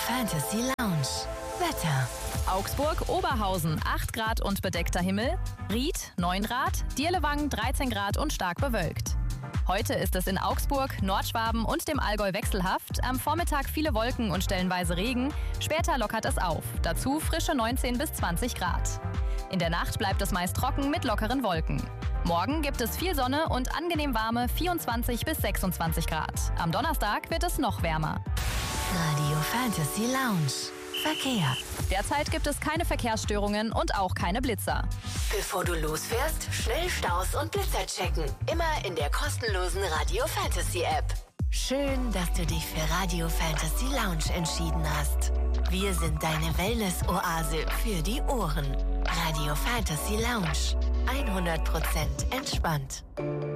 Fantasy Lounge. Wetter. Augsburg, Oberhausen 8 Grad und bedeckter Himmel. Ried 9 Grad, Dirlewangen 13 Grad und stark bewölkt. Heute ist es in Augsburg, Nordschwaben und dem Allgäu wechselhaft. Am Vormittag viele Wolken und stellenweise Regen. Später lockert es auf. Dazu frische 19 bis 20 Grad. In der Nacht bleibt es meist trocken mit lockeren Wolken. Morgen gibt es viel Sonne und angenehm warme 24 bis 26 Grad. Am Donnerstag wird es noch wärmer. Radio Fantasy Lounge. Verkehr. Derzeit gibt es keine Verkehrsstörungen und auch keine Blitzer. Bevor du losfährst, schnell Staus und Blitzer checken. Immer in der kostenlosen Radio Fantasy App. Schön, dass du dich für Radio Fantasy Lounge entschieden hast. Wir sind deine Wellness-Oase für die Ohren. Radio Fantasy Lounge. 100% entspannt.